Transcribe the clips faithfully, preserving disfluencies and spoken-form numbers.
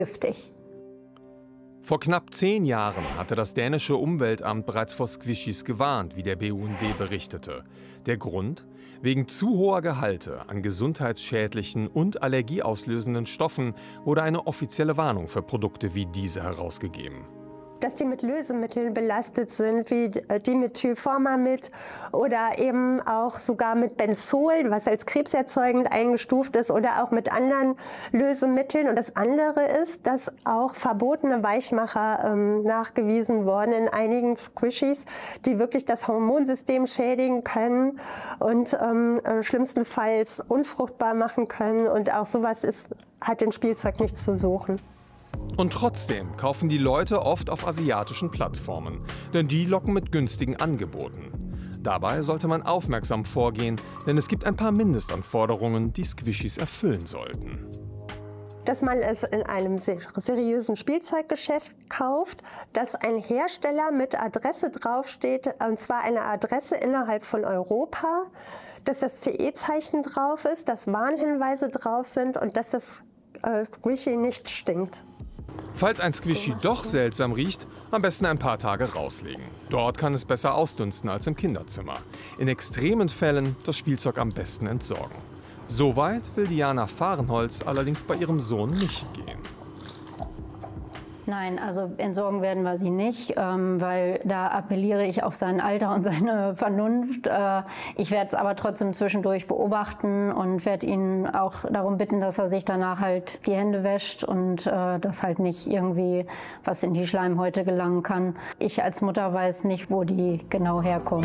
giftig. Vor knapp zehn Jahren hatte das dänische Umweltamt bereits vor Squishies gewarnt, wie der B U N D berichtete. Der Grund? Wegen zu hoher Gehalte an gesundheitsschädlichen und allergieauslösenden Stoffen wurde eine offizielle Warnung für Produkte wie diese herausgegeben. Dass die mit Lösemitteln belastet sind, wie Dimethylformamid oder eben auch sogar mit Benzol, was als krebserzeugend eingestuft ist, oder auch mit anderen Lösemitteln. Und das andere ist, dass auch verbotene Weichmacher ähm, nachgewiesen wurden in einigen Squishies, die wirklich das Hormonsystem schädigen können und ähm, schlimmstenfalls unfruchtbar machen können. Und auch sowas ist, hat in Spielzeug nichts zu suchen. Und trotzdem kaufen die Leute oft auf asiatischen Plattformen, denn die locken mit günstigen Angeboten. Dabei sollte man aufmerksam vorgehen, denn es gibt ein paar Mindestanforderungen, die Squishies erfüllen sollten. Dass man es in einem seriösen Spielzeuggeschäft kauft, dass ein Hersteller mit Adresse draufsteht, und zwar eine Adresse innerhalb von Europa, dass das C E-Zeichen drauf ist, dass Warnhinweise drauf sind und dass das äh, Squishy nicht stinkt. Falls ein Squishy doch seltsam riecht, am besten ein paar Tage rauslegen. Dort kann es besser ausdünsten als im Kinderzimmer. In extremen Fällen das Spielzeug am besten entsorgen. So weit will Diana Fahrenholz allerdings bei ihrem Sohn nicht gehen. Nein, also entsorgen werden wir sie nicht, ähm, weil da appelliere ich auf sein Alter und seine Vernunft. Äh, ich werde es aber trotzdem zwischendurch beobachten und werde ihn auch darum bitten, dass er sich danach halt die Hände wäscht und äh, dass halt nicht irgendwie was in die Schleimhäute gelangen kann. Ich als Mutter weiß nicht, wo die genau herkommen.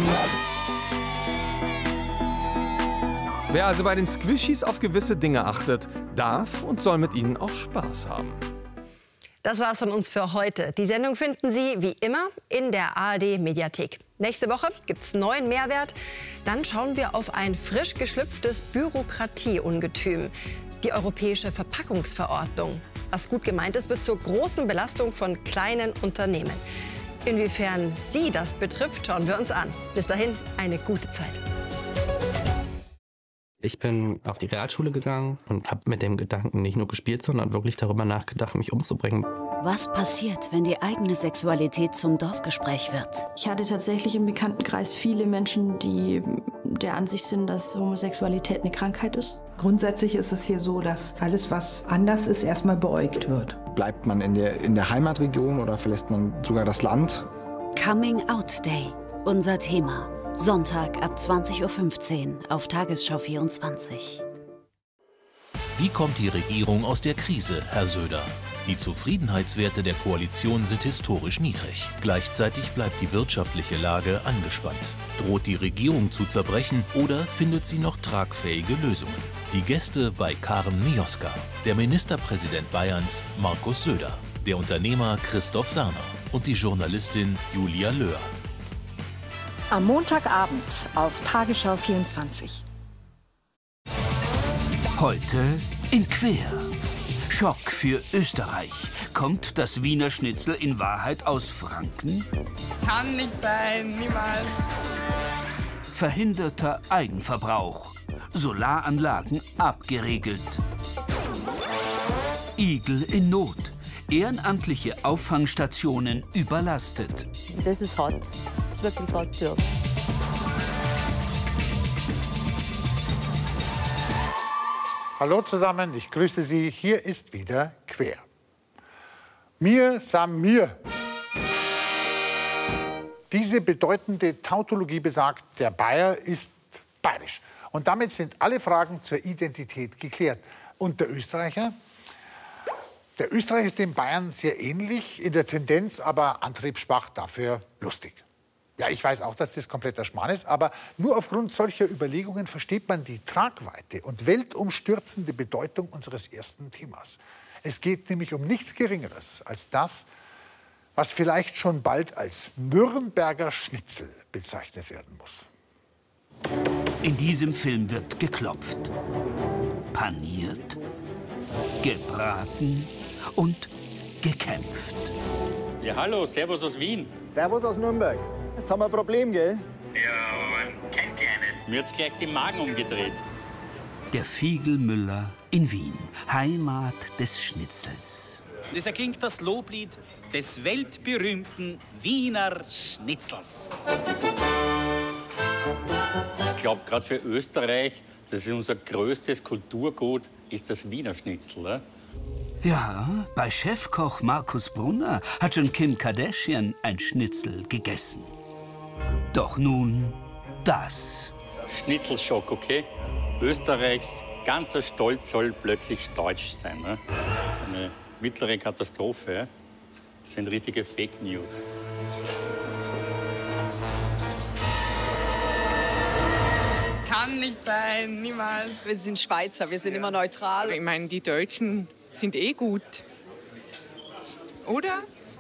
Wer also bei den Squishies auf gewisse Dinge achtet, darf und soll mit ihnen auch Spaß haben. Das war's von uns für heute. Die Sendung finden Sie wie immer in der A R D-Mediathek. Nächste Woche gibt's neuen Mehrwert. Dann schauen wir auf ein frisch geschlüpftes Bürokratieungetüm, die Europäische Verpackungsverordnung. Was gut gemeint ist, wird zur großen Belastung von kleinen Unternehmen. Inwiefern Sie das betrifft, schauen wir uns an. Bis dahin eine gute Zeit. Ich bin auf die Realschule gegangen und habe mit dem Gedanken nicht nur gespielt, sondern wirklich darüber nachgedacht, mich umzubringen. Was passiert, wenn die eigene Sexualität zum Dorfgespräch wird? Ich hatte tatsächlich im Bekanntenkreis viele Menschen, die der Ansicht sind, dass Homosexualität eine Krankheit ist. Grundsätzlich ist es hier so, dass alles, was anders ist, erstmal beäugt wird. Bleibt man in der, in der Heimatregion oder verlässt man sogar das Land? Coming Out Day, unser Thema. Sonntag ab zwanzig Uhr fünfzehn auf Tagesschau vierundzwanzig. Wie kommt die Regierung aus der Krise, Herr Söder? Die Zufriedenheitswerte der Koalition sind historisch niedrig. Gleichzeitig bleibt die wirtschaftliche Lage angespannt. Droht die Regierung zu zerbrechen oder findet sie noch tragfähige Lösungen? Die Gäste bei Karen Mioska, der Ministerpräsident Bayerns Markus Söder, der Unternehmer Christoph Werner und die Journalistin Julia Löhr. Am Montagabend auf Tagesschau vierundzwanzig. Heute in Quer. Schock für Österreich. Kommt das Wiener Schnitzel in Wahrheit aus Franken? Kann nicht sein, niemals. Verhinderter Eigenverbrauch. Solaranlagen abgeregelt. Igel in Not. Ehrenamtliche Auffangstationen überlastet. Das ist hart. Das ist wirklich hart, ja. Hallo zusammen, ich grüße Sie. Hier ist wieder Quer. Mir sam mir. Diese bedeutende Tautologie besagt, der Bayer ist bayerisch. Und damit sind alle Fragen zur Identität geklärt. Und der Österreicher? Der Österreicher ist dem Bayern sehr ähnlich, in der Tendenz aber antriebsschwach, dafür lustig. Ja, ich weiß auch, dass das kompletter Schmarrn ist, aber nur aufgrund solcher Überlegungen versteht man die Tragweite und weltumstürzende Bedeutung unseres ersten Themas. Es geht nämlich um nichts Geringeres als das, was vielleicht schon bald als Nürnberger Schnitzel bezeichnet werden muss. In diesem Film wird geklopft, paniert, gebraten und gekämpft. Ja, hallo, Servus aus Wien. Servus aus Nürnberg. Jetzt haben wir ein Problem, gell? Ja, aber kein kleines. Mir hat's gleich den Magen umgedreht. Der Fiegel Müller in Wien, Heimat des Schnitzels. Das erklingt das Loblied des weltberühmten Wiener Schnitzels. Ich glaube, gerade für Österreich, das ist unser größtes Kulturgut, ist das Wiener Schnitzel. Ne? Ja, bei Chefkoch Markus Brunner hat schon Kim Kardashian ein Schnitzel gegessen. Doch nun das. Schnitzelschock, okay? Österreichs ganzer Stolz soll plötzlich deutsch sein. Ne? Das ist eine mittlere Katastrophe. Ja? Das sind richtige Fake News. Kann nicht sein, niemals. Wir sind Schweizer, wir sind immer neutral. Ich meine, die Deutschen sind eh gut. Oder?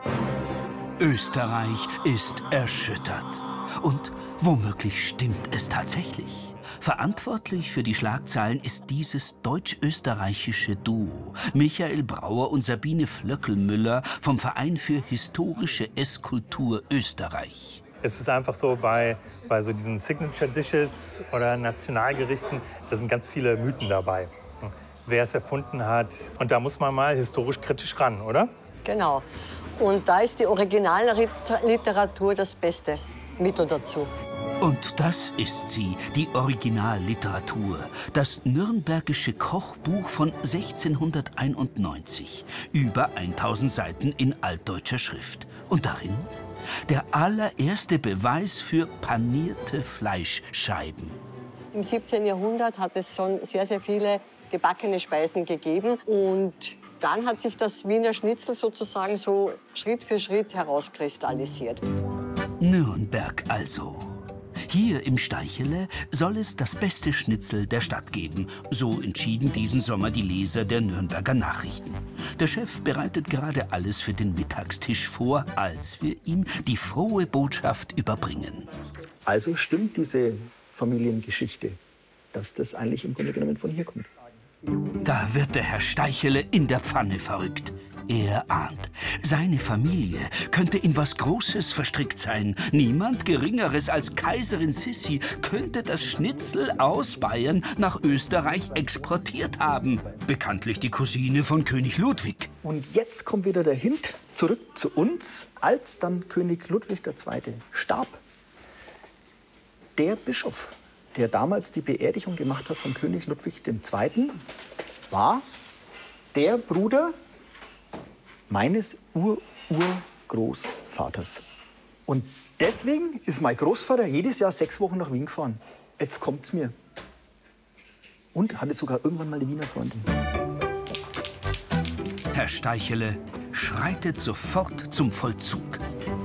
Österreich ist erschüttert. Und womöglich stimmt es tatsächlich. Verantwortlich für die Schlagzeilen ist dieses deutsch-österreichische Duo. Michael Brauer und Sabine Flöckelmüller vom Verein für historische Esskultur Österreich. Es ist einfach so, bei, bei so diesen Signature Dishes oder Nationalgerichten, da sind ganz viele Mythen dabei. Wer es erfunden hat. Und da muss man mal historisch kritisch ran, oder? Genau. Und da ist die Originalliteratur das beste Mittel dazu. Und das ist sie, die Originalliteratur. Das Nürnbergische Kochbuch von sechzehnhunderteinundneunzig. Über tausend Seiten in altdeutscher Schrift. Und darin der allererste Beweis für panierte Fleischscheiben. Im siebzehnten Jahrhundert hat es schon sehr, sehr viele gebackene Speisen gegeben. Und dann hat sich das Wiener Schnitzel sozusagen so Schritt für Schritt herauskristallisiert. Nürnberg also. Hier im Steichele soll es das beste Schnitzel der Stadt geben. So entschieden diesen Sommer die Leser der Nürnberger Nachrichten. Der Chef bereitet gerade alles für den Mittagstisch vor, als wir ihm die frohe Botschaft überbringen. Also stimmt diese Familiengeschichte, dass das eigentlich im Grunde genommen von hier kommt. Da wird der Herr Steichele in der Pfanne verrückt. Er ahnt, seine Familie könnte in was Großes verstrickt sein. Niemand Geringeres als Kaiserin Sissi könnte das Schnitzel aus Bayern nach Österreich exportiert haben. Bekanntlich die Cousine von König Ludwig. Und jetzt kommt wieder der Hint zurück zu uns, als dann König Ludwig der Zweite starb. Der Bischof, der damals die Beerdigung gemacht hat von König Ludwig der Zweite, war der Bruder meines Ur-Urgroßvaters. Und deswegen ist mein Großvater jedes Jahr sechs Wochen nach Wien gefahren. Jetzt kommt's mir. Und hatte sogar irgendwann mal eine Wiener Freundin. Herr Steichele schreitet sofort zum Vollzug.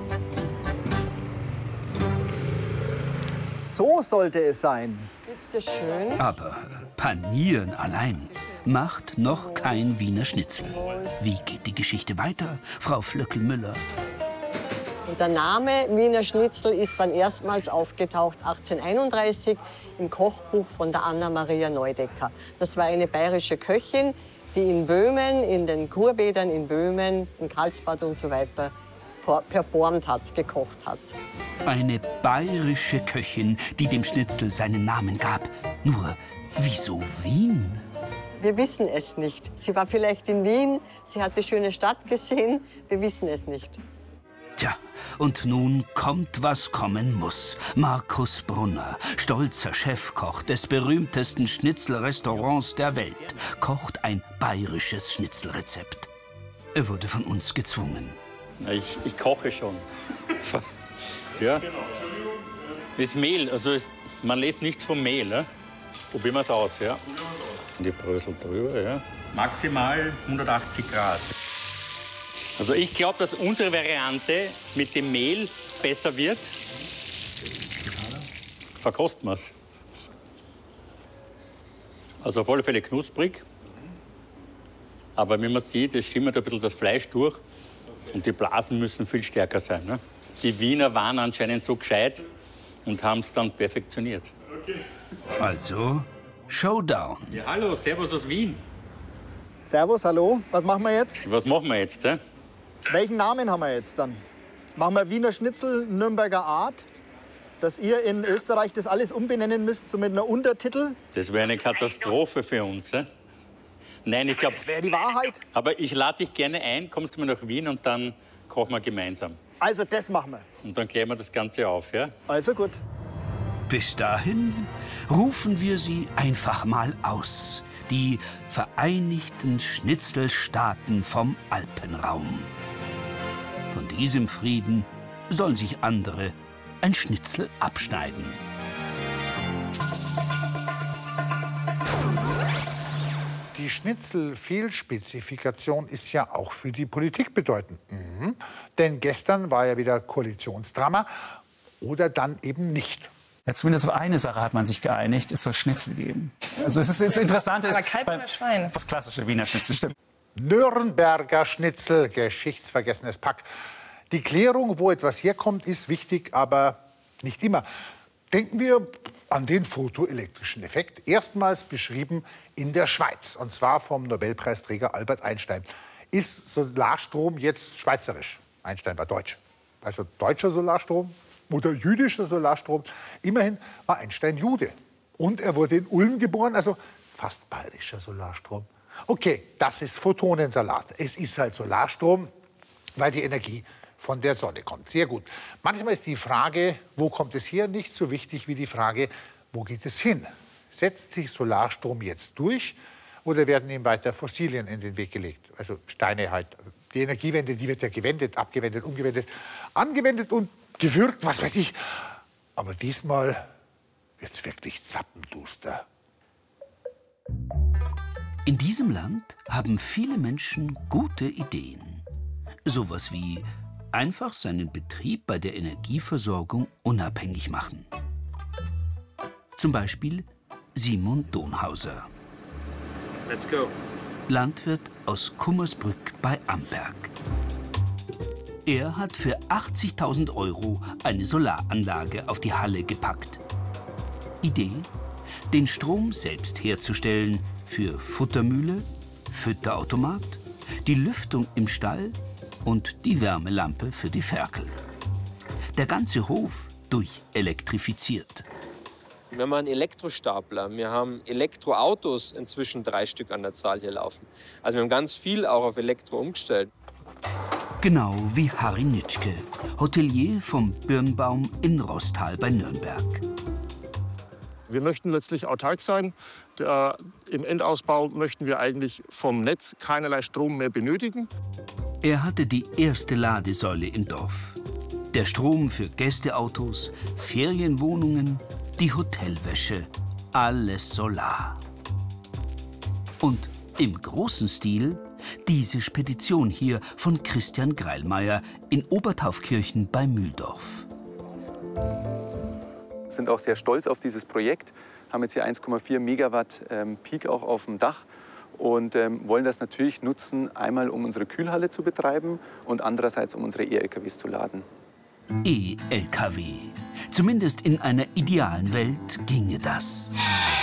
So sollte es sein. Bitte schön. Aber panieren allein macht noch kein Wiener Schnitzel. Wie geht die Geschichte weiter, Frau Flöckelmüller? Und der Name Wiener Schnitzel ist dann erstmals aufgetaucht achtzehnhunderteinunddreißig im Kochbuch von der Anna-Maria Neudecker. Das war eine bayerische Köchin, die in Böhmen, in den Kurbädern in Böhmen, in Karlsbad und so weiter performt hat, gekocht hat. Eine bayerische Köchin, die dem Schnitzel seinen Namen gab. Nur, wieso Wien? Wir wissen es nicht. Sie war vielleicht in Wien, sie hat die schöne Stadt gesehen, wir wissen es nicht. Tja, und nun kommt, was kommen muss. Markus Brunner, stolzer Chefkoch des berühmtesten Schnitzelrestaurants der Welt, kocht ein bayerisches Schnitzelrezept. Er wurde von uns gezwungen. Ich, ich koche schon. Ja. Das Mehl, also es, man lässt nichts vom Mehl. Ne? Probieren wir es aus. Ja. Die Brösel drüber, ja. Maximal hundertachtzig Grad. Also ich glaube, dass unsere Variante mit dem Mehl besser wird. Verkosten wir es. Also auf alle Fälle knusprig. Aber wie man sieht, es schimmert ein bisschen das Fleisch durch. Und die Blasen müssen viel stärker sein. Ne? Die Wiener waren anscheinend so gescheit und haben es dann perfektioniert. Also Showdown. Ja, hallo, servus aus Wien. Servus, hallo. Was machen wir jetzt? Was machen wir jetzt? Hä? Welchen Namen haben wir jetzt dann? Machen wir Wiener Schnitzel Nürnberger Art? Dass ihr in Österreich das alles umbenennen müsst, so mit einer Untertitel? Das wäre eine Katastrophe für uns. Hä? Nein, ich glaube... Das wäre die Wahrheit. Aber ich lade dich gerne ein, kommst du mal nach Wien und dann kochen wir gemeinsam. Also das machen wir. Und dann klären wir das Ganze auf, ja? Also gut. Bis dahin rufen wir sie einfach mal aus. Die Vereinigten Schnitzelstaaten vom Alpenraum. Von diesem Frieden sollen sich andere ein Schnitzel abschneiden. Die Schnitzelfehlspezifikation ist ja auch für die Politik bedeutend. Mhm. Denn gestern war ja wieder Koalitionsdrama oder dann eben nicht. Ja, zumindest auf eine Sache hat man sich geeinigt, es soll Schnitzel geben. Also es ist das Interessante. Aber Kalb oder Schwein? Das klassische Wiener Schnitzel, stimmt. Nürnberger Schnitzel, geschichtsvergessenes Pack. Die Klärung, wo etwas herkommt, ist wichtig, aber nicht immer. Denken wir an den fotoelektrischen Effekt, erstmals beschrieben in der Schweiz, und zwar vom Nobelpreisträger Albert Einstein. Ist Solarstrom jetzt schweizerisch? Einstein war deutsch. Also deutscher Solarstrom oder jüdischer Solarstrom. Immerhin war Einstein Jude. Und er wurde in Ulm geboren, also fast bayerischer Solarstrom. Okay, das ist Photonensalat. Es ist halt Solarstrom, weil die Energie von der Sonne kommt. Sehr gut. Manchmal ist die Frage, wo kommt es her, nicht so wichtig wie die Frage, wo geht es hin? Setzt sich Solarstrom jetzt durch oder werden ihm weiter Fossilien in den Weg gelegt? Also Steine halt. Die Energiewende, die wird ja gewendet, abgewendet, umgewendet, angewendet und gewürgt, was weiß ich. Aber diesmal wird es wirklich zappenduster. In diesem Land haben viele Menschen gute Ideen. Sowas wie einfach seinen Betrieb bei der Energieversorgung unabhängig machen. Zum Beispiel Simon Donhauser. Let's go. Landwirt aus Kummersbrück bei Amberg. Er hat für achtzigtausend Euro eine Solaranlage auf die Halle gepackt. Idee? Den Strom selbst herzustellen für Futtermühle, Fütterautomat, die Lüftung im Stall und die Wärmelampe für die Ferkel. Der ganze Hof durchelektrifiziert. Wir haben einen Elektrostapler, wir haben Elektroautos, inzwischen drei Stück an der Zahl hier laufen. Also wir haben ganz viel auch auf Elektro umgestellt. Genau wie Harry Nitschke, Hotelier vom Birnbaum in Roßtal bei Nürnberg. Wir möchten letztlich autark sein. Der, Im Endausbau möchten wir eigentlich vom Netz keinerlei Strom mehr benötigen. Er hatte die erste Ladesäule im Dorf. Der Strom für Gästeautos, Ferienwohnungen, die Hotelwäsche, alles Solar. Und im großen Stil diese Spedition hier von Christian Greilmeier in Obertaufkirchen bei Mühldorf. Wir sind auch sehr stolz auf dieses Projekt, haben jetzt hier eins Komma vier Megawatt ähm, Peak auch auf dem Dach und ähm, wollen das natürlich nutzen, einmal um unsere Kühlhalle zu betreiben und andererseits um unsere E-L K Ws zu laden. E-L K W. Zumindest in einer idealen Welt ginge das.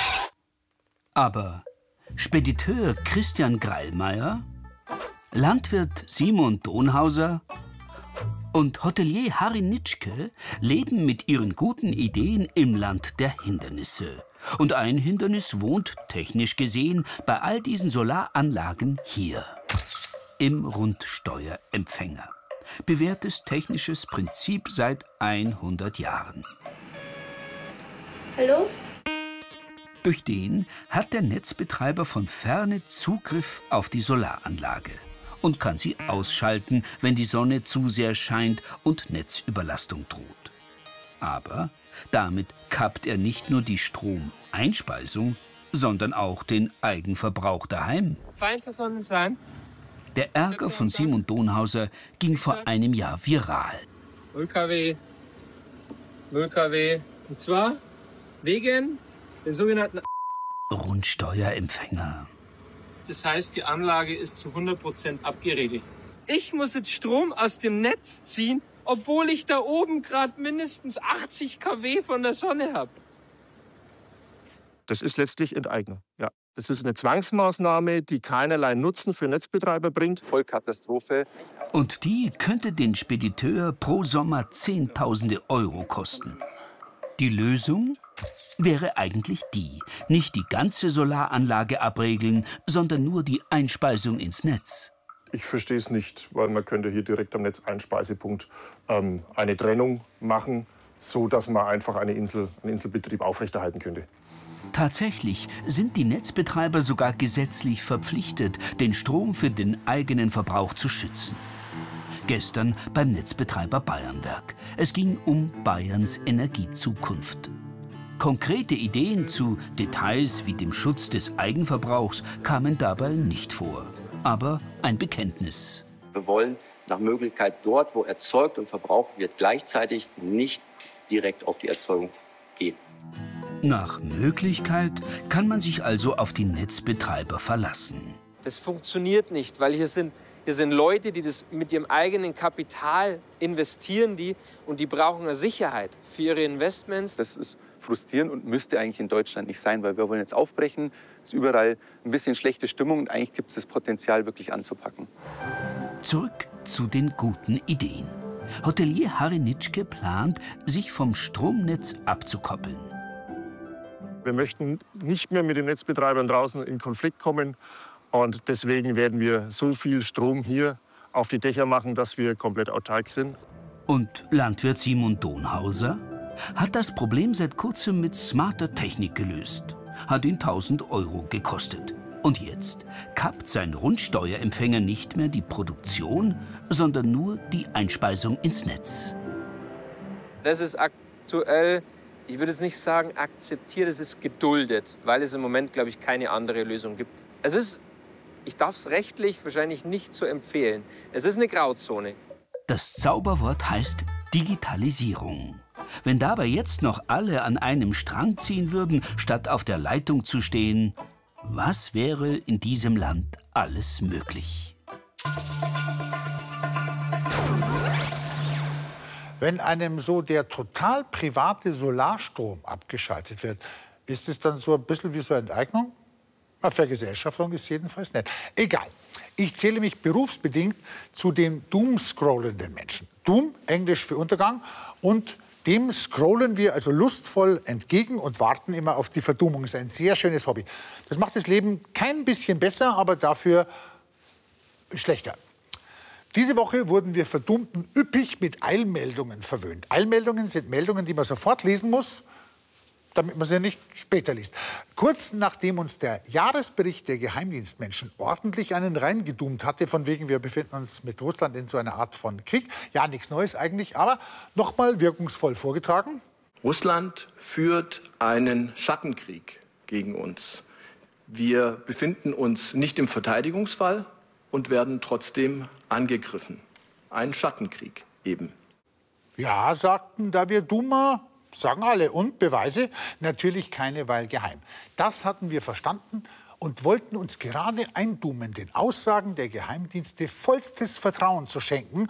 Aber Spediteur Christian Greilmeier, Landwirt Simon Donhauser und Hotelier Harry Nitschke leben mit ihren guten Ideen im Land der Hindernisse. Und ein Hindernis wohnt, technisch gesehen, bei all diesen Solaranlagen hier. Im Rundsteuerempfänger. Bewährtes technisches Prinzip seit hundert Jahren. Hallo? Durch den hat der Netzbetreiber von ferne Zugriff auf die Solaranlage und kann sie ausschalten, wenn die Sonne zu sehr scheint und Netzüberlastung droht. Aber damit kappt er nicht nur die Stromeinspeisung, sondern auch den Eigenverbrauch daheim. Feinster Sonnenschein. Der Ärger von Simon Donhauser ging vor einem Jahr viral. null Kilowatt, null Kilowatt. Und zwar wegen den sogenannten Rundsteuerempfänger. Das heißt, die Anlage ist zu hundert Prozent abgeregelt. Ich muss jetzt Strom aus dem Netz ziehen, obwohl ich da oben gerade mindestens achtzig Kilowatt von der Sonne habe. Das ist letztlich Enteignung. Ja. Das ist eine Zwangsmaßnahme, die keinerlei Nutzen für Netzbetreiber bringt. Vollkatastrophe. Und die könnte den Spediteur pro Sommer Zehntausende Euro kosten. Die Lösung? wäre eigentlich die. Nicht die ganze Solaranlage abregeln, sondern nur die Einspeisung ins Netz. Ich verstehe es nicht, weil man könnte hier direkt am Netzeinspeisepunkt ähm, eine Trennung machen, so dass man einfach eine Insel, einen Inselbetrieb aufrechterhalten könnte. Tatsächlich sind die Netzbetreiber sogar gesetzlich verpflichtet, den Strom für den eigenen Verbrauch zu schützen. Gestern beim Netzbetreiber Bayernwerk. Es ging um Bayerns Energiezukunft. Konkrete Ideen zu Details wie dem Schutz des Eigenverbrauchs kamen dabei nicht vor. Aber ein Bekenntnis. Wir wollen nach Möglichkeit dort, wo erzeugt und verbraucht wird, gleichzeitig nicht direkt auf die Erzeugung gehen. Nach Möglichkeit kann man sich also auf die Netzbetreiber verlassen. Das funktioniert nicht, weil hier sind, hier sind Leute, die das mit ihrem eigenen Kapital investieren, die, und die brauchen eine Sicherheit für ihre Investments. Das ist frustrierend und müsste eigentlich in Deutschland nicht sein, weil wir wollen jetzt aufbrechen. Es ist überall ein bisschen schlechte Stimmung und eigentlich gibt es das Potenzial, wirklich anzupacken. Zurück zu den guten Ideen. Hotelier Harry Nitschke plant, sich vom Stromnetz abzukoppeln. Wir möchten nicht mehr mit den Netzbetreibern draußen in Konflikt kommen. Und deswegen werden wir so viel Strom hier auf die Dächer machen, dass wir komplett autark sind. Und Landwirt Simon Donhauser hat das Problem seit kurzem mit smarter Technik gelöst. Hat ihn tausend Euro gekostet. Und jetzt kappt sein Rundsteuerempfänger nicht mehr die Produktion, sondern nur die Einspeisung ins Netz. Das ist aktuell, ich würde jetzt nicht sagen akzeptiert, es ist geduldet, weil es im Moment, glaube ich, keine andere Lösung gibt. Es ist, ich darf es rechtlich wahrscheinlich nicht so empfehlen. Es ist eine Grauzone. Das Zauberwort heißt Digitalisierung. Wenn dabei jetzt noch alle an einem Strang ziehen würden, statt auf der Leitung zu stehen, was wäre in diesem Land alles möglich? Wenn einem so der total private Solarstrom abgeschaltet wird, ist es dann so ein bisschen wie so eine Enteignung? Eine Vergesellschaftung ist jedenfalls nicht. Egal. Ich zähle mich berufsbedingt zu den doom-scrollenden Menschen. Doom, Englisch für Untergang, und dem scrollen wir also lustvoll entgegen und warten immer auf die Verdummung. Das ist ein sehr schönes Hobby. Das macht das Leben kein bisschen besser, aber dafür schlechter. Diese Woche wurden wir Verdummten üppig mit Eilmeldungen verwöhnt. Eilmeldungen sind Meldungen, die man sofort lesen muss, damit man sie nicht später liest. Kurz nachdem uns der Jahresbericht der Geheimdienstmenschen ordentlich einen reingedoomt hatte, von wegen wir befinden uns mit Russland in so einer Art von Krieg, ja, nichts Neues eigentlich, aber nochmal wirkungsvoll vorgetragen. Russland führt einen Schattenkrieg gegen uns. Wir befinden uns nicht im Verteidigungsfall und werden trotzdem angegriffen. Ein Schattenkrieg eben. Ja, sagten da wir Duma. Sagen alle. Und Beweise? Natürlich keine, weil geheim. Das hatten wir verstanden und wollten uns gerade eindummen, den Aussagen der Geheimdienste vollstes Vertrauen zu schenken.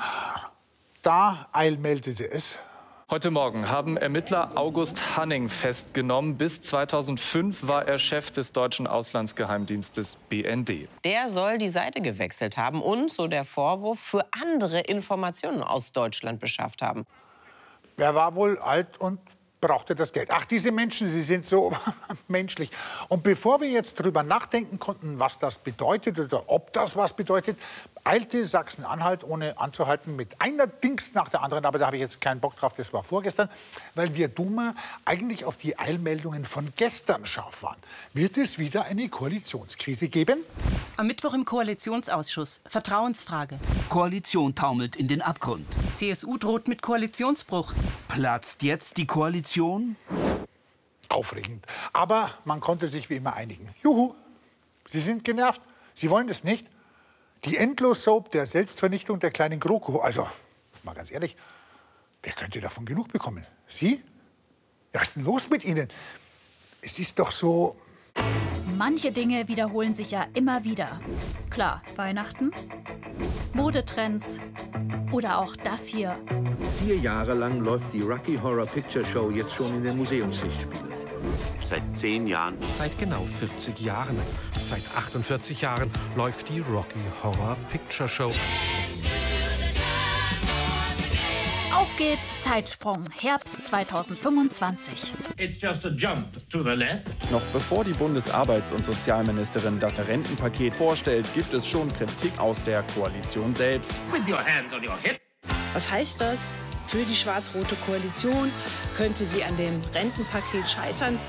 Da eilmeldete es. Heute Morgen haben Ermittler August Hanning festgenommen. Bis zweitausendfünf war er Chef des deutschen Auslandsgeheimdienstes B N D. Der soll die Seite gewechselt haben und, so der Vorwurf, für andere Informationen aus Deutschland beschafft haben. Er war wohl alt und brauchte das Geld. Ach, diese Menschen, sie sind so menschlich. Und bevor wir jetzt drüber nachdenken konnten, was das bedeutet oder ob das was bedeutet, eilte Sachsen-Anhalt, ohne anzuhalten, mit einer Dings nach der anderen. Aber da habe ich jetzt keinen Bock drauf, das war vorgestern, weil wir Duma eigentlich auf die Eilmeldungen von gestern scharf waren. Wird es wieder eine Koalitionskrise geben? Am Mittwoch im Koalitionsausschuss. Vertrauensfrage. Koalition taumelt in den Abgrund. C S U droht mit Koalitionsbruch. Platzt jetzt die Koalition? Aufregend. Aber man konnte sich wie immer einigen. Juhu, Sie sind genervt. Sie wollen das nicht. Die Endlos-Soap der Selbstvernichtung der kleinen GroKo. Also, mal ganz ehrlich, wer könnte davon genug bekommen? Sie? Was ist denn los mit Ihnen? Es ist doch so... Manche Dinge wiederholen sich ja immer wieder. Klar, Weihnachten, Modetrends oder auch das hier. Vier Jahre lang läuft die Rocky Horror Picture Show jetzt schon in den Museumslichtspielen. Seit zehn Jahren. Seit genau vierzig Jahren. Seit achtundvierzig Jahren läuft die Rocky Horror Picture Show. Auf Auf geht's, Zeitsprung, Herbst zweitausendfünfundzwanzig. It's just a jump to the left. Noch bevor die Bundesarbeits- und Sozialministerin das Rentenpaket vorstellt, gibt es schon Kritik aus der Koalition selbst. With your hands on your hip. Was heißt das? Für die schwarz-rote Koalition könnte sie an dem Rentenpaket scheitern.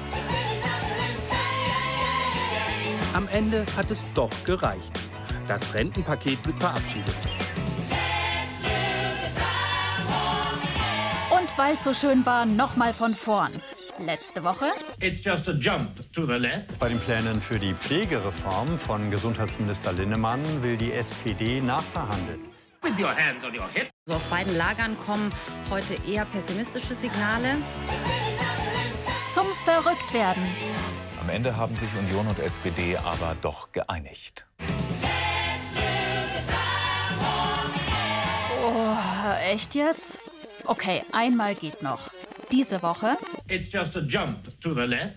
Am Ende hat es doch gereicht. Das Rentenpaket wird verabschiedet. Und weil es so schön war, nochmal von vorn. Letzte Woche. It's just a jump to the left. Bei den Plänen für die Pflegereform von Gesundheitsminister Linnemann will die S P D nachverhandeln. With your hands on your hip. So aus beiden Lagern kommen heute eher pessimistische Signale. Zum Verrücktwerden. Am Ende haben sich Union und S P D aber doch geeinigt. Oh, echt jetzt? Okay, einmal geht noch. Diese Woche. It's just a jump to the left.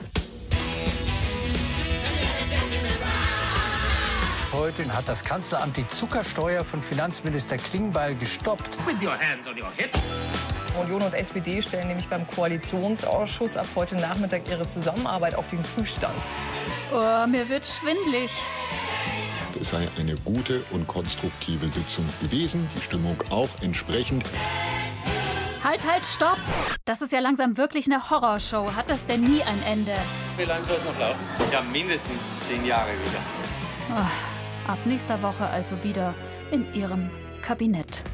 Heute hat das Kanzleramt die Zuckersteuer von Finanzminister Klingbeil gestoppt. With your hands on your hip. Union und S P D stellen nämlich beim Koalitionsausschuss ab heute Nachmittag ihre Zusammenarbeit auf den Prüfstand. Oh, mir wird schwindelig. Es sei eine gute und konstruktive Sitzung gewesen, die Stimmung auch entsprechend. Halt, halt, stopp! Das ist ja langsam wirklich eine Horrorshow. Hat das denn nie ein Ende? Wie lange soll es noch laufen? Ja, mindestens zehn Jahre wieder. Oh, ab nächster Woche also wieder in Ihrem Kabinett.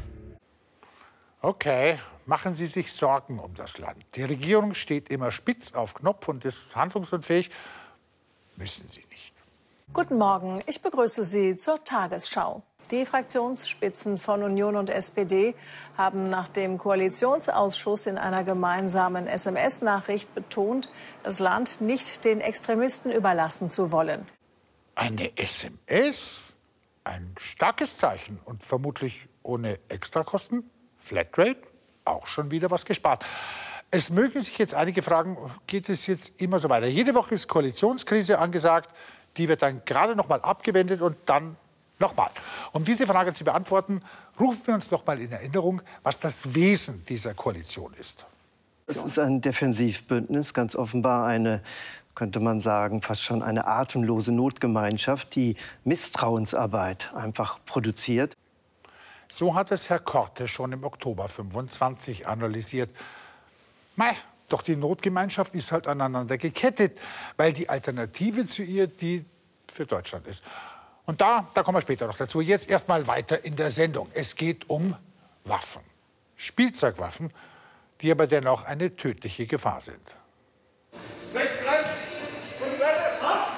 Okay, machen Sie sich Sorgen um das Land. Die Regierung steht immer spitz auf Knopf und ist handlungsunfähig. Müssen Sie nicht. Guten Morgen, ich begrüße Sie zur Tagesschau. Die Fraktionsspitzen von Union und S P D haben nach dem Koalitionsausschuss in einer gemeinsamen S M S-Nachricht betont, das Land nicht den Extremisten überlassen zu wollen. Eine S M S? Ein starkes Zeichen und vermutlich ohne Extrakosten. Flatrate? Auch schon wieder was gespart. Es mögen sich jetzt einige fragen, geht es jetzt immer so weiter? Jede Woche ist Koalitionskrise angesagt. Die wird dann gerade noch mal abgewendet und dann nochmal. Um diese Frage zu beantworten, rufen wir uns noch mal in Erinnerung, was das Wesen dieser Koalition ist. Es ist ein Defensivbündnis, ganz offenbar eine, könnte man sagen, fast schon eine atemlose Notgemeinschaft, die Misstrauensarbeit einfach produziert. So hat es Herr Korte schon im Oktober fünfundzwanzig analysiert. Mei, doch die Notgemeinschaft ist halt aneinander gekettet, weil die Alternative zu ihr die für Deutschland ist. Und da, da kommen wir später noch dazu. Jetzt erst mal weiter in der Sendung. Es geht um Waffen. Spielzeugwaffen, die aber dennoch eine tödliche Gefahr sind. Rechts rein! Und weiter! Fast!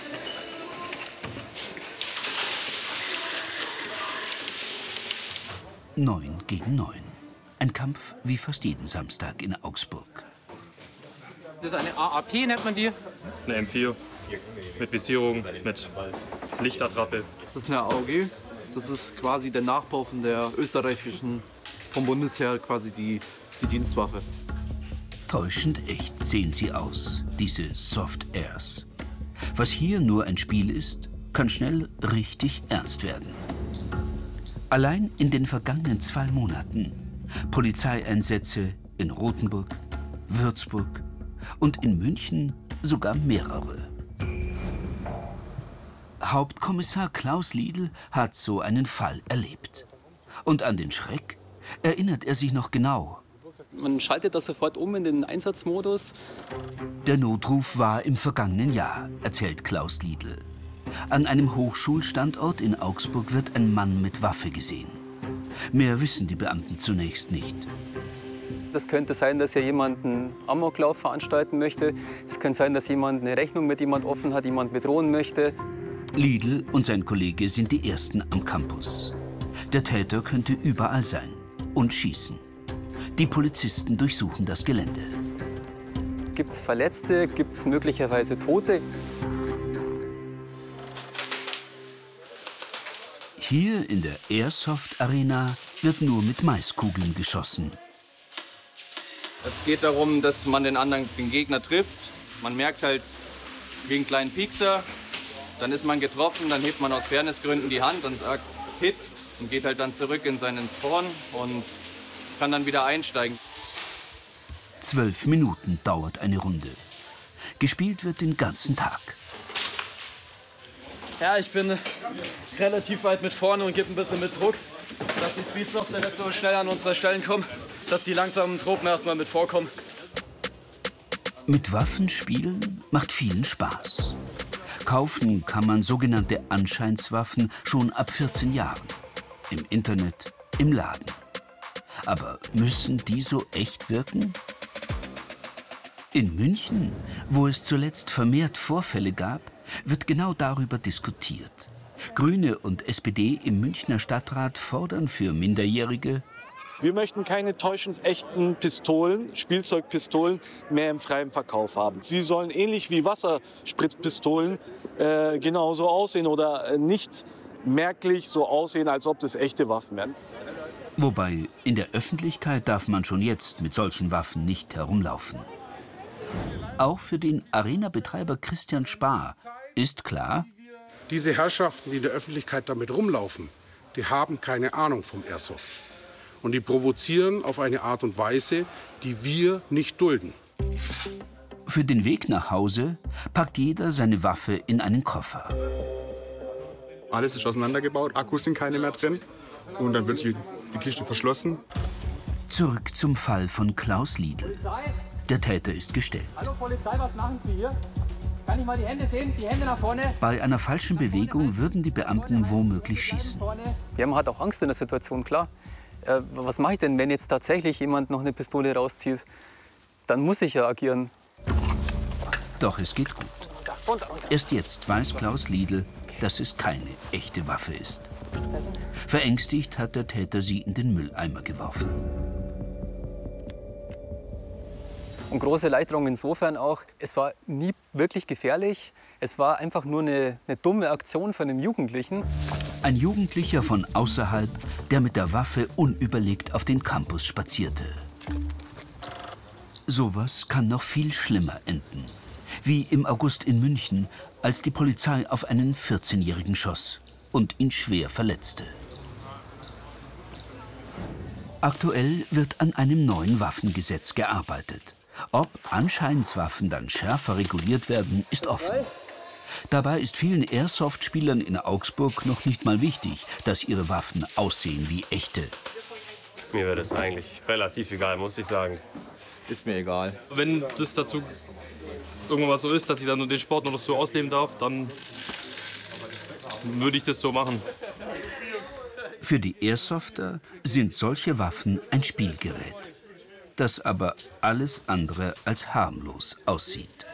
Neun gegen neun. Ein Kampf wie fast jeden Samstag in Augsburg. Das ist eine A A P, nennt man die. Eine M vier mit Visierung, mit Lichtattrappe. Das ist eine A O G. Das ist quasi der Nachbau von der österreichischen, vom Bundesheer quasi die, die Dienstwaffe. Täuschend echt sehen sie aus, diese Soft Airs. Was hier nur ein Spiel ist, kann schnell richtig ernst werden. Allein in den vergangenen zwei Monaten Polizeieinsätze in Rothenburg, Würzburg und in München sogar mehrere. Hauptkommissar Klaus Liedl hat so einen Fall erlebt. Und an den Schreck erinnert er sich noch genau. Man schaltet das sofort um in den Einsatzmodus. Der Notruf war im vergangenen Jahr, erzählt Klaus Liedl. An einem Hochschulstandort in Augsburg wird ein Mann mit Waffe gesehen. Mehr wissen die Beamten zunächst nicht. Das könnte sein, dass ja jemand einen Amoklauf veranstalten möchte. Es könnte sein, dass jemand eine Rechnung mit jemand offen hat, jemand bedrohen möchte. Liedl und sein Kollege sind die Ersten am Campus. Der Täter könnte überall sein und schießen. Die Polizisten durchsuchen das Gelände. Gibt es Verletzte? Gibt es möglicherweise Tote? Hier in der Airsoft Arena wird nur mit Maiskugeln geschossen. Es geht darum, dass man den anderen, den Gegner trifft. Man merkt halt wie einen kleinen Piekser. Dann ist man getroffen, dann hebt man aus Fairnessgründen die Hand und sagt Hit und geht halt dann zurück in seinen Spawn und kann dann wieder einsteigen. Zwölf Minuten dauert eine Runde. Gespielt wird den ganzen Tag. Ja, ich bin relativ weit mit vorne und gebe ein bisschen mit Druck, dass die Speedsofter nicht so schnell an unsere Stellen kommen, dass die langsamen Truppen erstmal mit vorkommen. Mit Waffen spielen macht vielen Spaß. Kaufen kann man sogenannte Anscheinswaffen schon ab vierzehn Jahren. Im Internet, im Laden. Aber müssen die so echt wirken? In München, wo es zuletzt vermehrt Vorfälle gab, wird genau darüber diskutiert. Grüne und S P D im Münchner Stadtrat fordern für Minderjährige: Wir möchten keine täuschend echten Pistolen, Spielzeugpistolen, mehr im freien Verkauf haben. Sie sollen ähnlich wie Wasserspritzpistolen äh, genauso aussehen oder äh, nicht merklich so aussehen, als ob das echte Waffen wären. Wobei, in der Öffentlichkeit darf man schon jetzt mit solchen Waffen nicht herumlaufen. Auch für den Arena-Betreiber Christian Spar ist klar: Diese Herrschaften, die in der Öffentlichkeit damit rumlaufen, die haben keine Ahnung vom Airsoft. Und die provozieren auf eine Art und Weise, die wir nicht dulden. Für den Weg nach Hause packt jeder seine Waffe in einen Koffer. Alles ist auseinandergebaut, Akkus sind keine mehr drin. Und dann wird die, die Kiste verschlossen. Zurück zum Fall von Klaus Liedl. Der Täter ist gestellt. Hallo Polizei, was machen Sie hier? Kann ich mal die Hände sehen? Die Hände nach vorne. Bei einer falschen Bewegung würden die Beamten womöglich schießen. Ja, man hat auch Angst in der Situation, klar. Äh, was mache ich denn, wenn jetzt tatsächlich jemand noch eine Pistole rauszieht? Dann muss ich ja agieren. Doch es geht gut. Erst jetzt weiß Klaus Liedl, dass es keine echte Waffe ist. Verängstigt hat der Täter sie in den Mülleimer geworfen. Und große Erleichterung insofern auch, es war nie wirklich gefährlich. Es war einfach nur eine, eine dumme Aktion von einem Jugendlichen. Ein Jugendlicher von außerhalb, der mit der Waffe unüberlegt auf den Campus spazierte. Sowas kann noch viel schlimmer enden. Wie im August in München, als die Polizei auf einen vierzehnjährigen schoss und ihn schwer verletzte. Aktuell wird an einem neuen Waffengesetz gearbeitet. Ob Anscheinswaffen dann schärfer reguliert werden, ist offen. Dabei ist vielen Airsoft-Spielern in Augsburg noch nicht mal wichtig, dass ihre Waffen aussehen wie echte. Mir wäre das eigentlich relativ egal, muss ich sagen. Ist mir egal. Wenn das dazu irgendwann so ist, dass ich dann nur den Sport noch so ausleben darf, dann würde ich das so machen. Für die Airsofter sind solche Waffen ein Spielgerät, das aber alles andere als harmlos aussieht.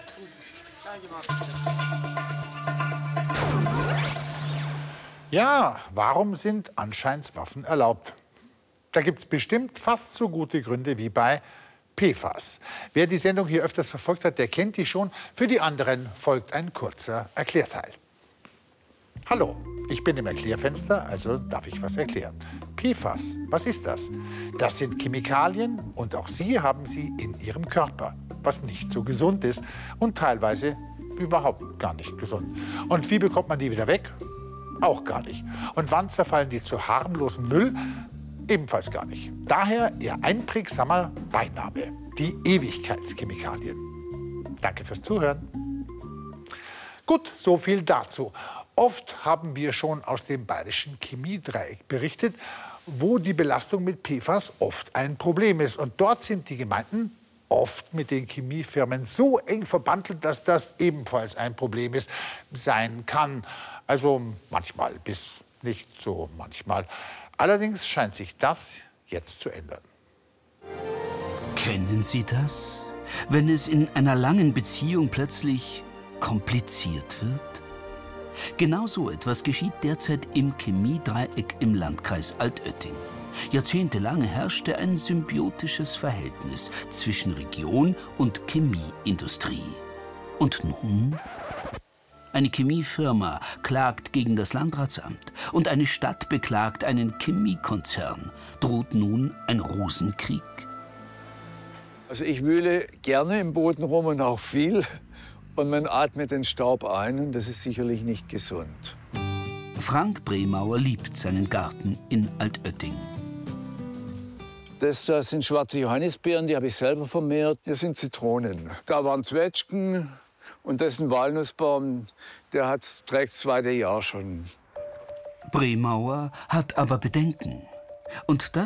Ja, warum sind Anscheinswaffen erlaubt? Da gibt es bestimmt fast so gute Gründe wie bei P FAS. Wer die Sendung hier öfters verfolgt hat, der kennt die schon. Für die anderen folgt ein kurzer Erklärteil. Hallo, ich bin im Erklärfenster, also darf ich was erklären. P FAS, was ist das? Das sind Chemikalien und auch Sie haben sie in Ihrem Körper, was nicht so gesund ist und teilweise überhaupt gar nicht gesund. Und wie bekommt man die wieder weg? Auch gar nicht. Und wann zerfallen die zu harmlosem Müll? Ebenfalls gar nicht. Daher Ihr einprägsamer Beiname, die Ewigkeitschemikalien. Danke fürs Zuhören. Gut, so viel dazu. Oft haben wir schon aus dem bayerischen Chemiedreieck berichtet, wo die Belastung mit P FAS oft ein Problem ist. Und dort sind die Gemeinden oft mit den Chemiefirmen so eng verbandelt, dass das ebenfalls ein Problem ist, sein kann. Also manchmal, bis nicht so manchmal. Allerdings scheint sich das jetzt zu ändern. Kennen Sie das? Wenn es in einer langen Beziehung plötzlich kompliziert wird? Genau so etwas geschieht derzeit im Chemiedreieck im Landkreis Altötting. Jahrzehntelang herrschte ein symbiotisches Verhältnis zwischen Region und Chemieindustrie. Und nun? Eine Chemiefirma klagt gegen das Landratsamt und eine Stadt beklagt einen Chemiekonzern. Droht nun ein Rosenkrieg? Also ich wühle gerne im Boden rum und auch viel. Und man atmet den Staub ein und das ist sicherlich nicht gesund. Frank Bremauer liebt seinen Garten in Altötting. Das da sind schwarze Johannisbeeren, die habe ich selber vermehrt. Hier sind Zitronen. Da waren Zwetschgen und das ist ein Walnussbaum, der hat, trägt das zweite Jahr schon. Bremauer hat aber Bedenken. Und das